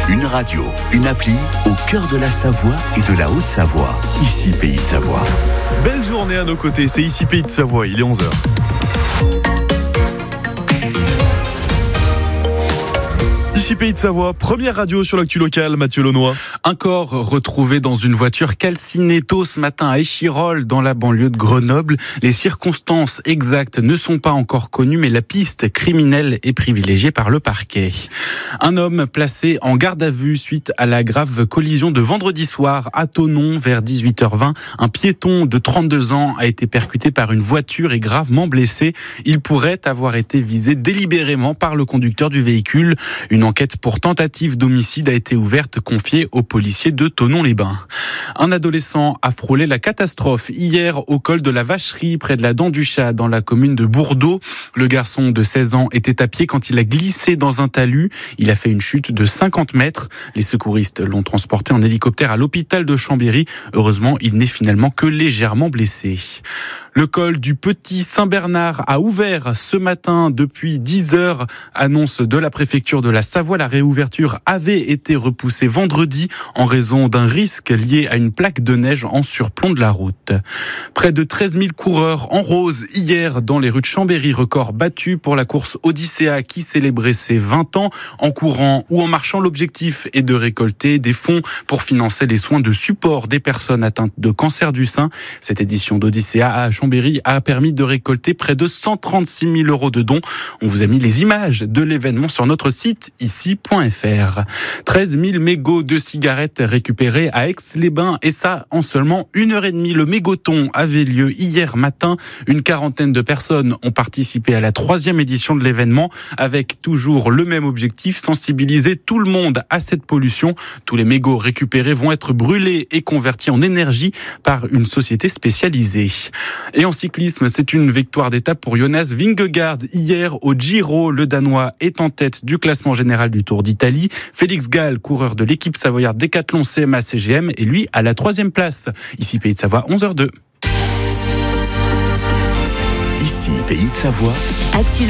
Une radio, une appli au cœur de la Savoie et de la Haute-Savoie. Ici Pays de Savoie. Belle journée à nos côtés, c'est ici Pays de Savoie, il est 11h. Ici Pays de Savoie, première radio sur l'actu locale, Mathieu Launois. Un corps retrouvé dans une voiture calcinée tôt ce matin à Échirolles, dans la banlieue de Grenoble. Les circonstances exactes ne sont pas encore connues, mais la piste criminelle est privilégiée par le parquet. Un homme placé en garde à vue suite à la grave collision de vendredi soir à Thonon vers 18h20. Un piéton de 32 ans a été percuté par une voiture et gravement blessé. Il pourrait avoir été visé délibérément par le conducteur du véhicule. Une enquête pour tentative d'homicide a été ouverte, confiée aux policiers de Thonon-les-Bains. Un adolescent a frôlé la catastrophe hier au col de la Vacherie, près de la Dent du Chat, dans la commune de Bourdeau. Le garçon de 16 ans était à pied quand il a glissé dans un talus. Il a fait une chute de 50 mètres. Les secouristes l'ont transporté en hélicoptère à l'hôpital de Chambéry. Heureusement, il n'est finalement que légèrement blessé. Le col du Petit Saint-Bernard a ouvert ce matin depuis 10h, annonce de la préfecture de la Savoie. La réouverture avait été repoussée vendredi en raison d'un risque lié à une plaque de neige en surplomb de la route. Près de 13 000 coureurs en rose hier dans les rues de Chambéry, record battu pour la course Odyssea qui célébrait ses 20 ans. En courant ou en marchant, l'objectif est de récolter des fonds pour financer les soins de support des personnes atteintes de cancer du sein. Cette édition d'Odyssea à Chambéry a permis de récolter près de 136 000 € de dons. On vous a mis les images de l'événement sur notre site ici.fr. 13 000 mégots de cigarettes récupérés à Aix-les-Bains, et ça en seulement 1h30. Le mégoton avait lieu hier matin. Une quarantaine de personnes ont participé à la 3e édition de l'événement, avec toujours le même objectif, sensibiliser tout le monde à cette pollution. Tous les mégots récupérés vont être brûlés et convertis en énergie par une société spécialisée. Et en cyclisme, c'est une victoire d'étape pour Jonas Vingegaard. Hier, au Giro, le Danois est en tête du classement général du Tour d'Italie. Félix Gall, coureur de l'équipe savoyarde Décathlon CMA-CGM, est lui à la 3e place. Ici Pays de Savoie, 11h02. Ici Pays de Savoie.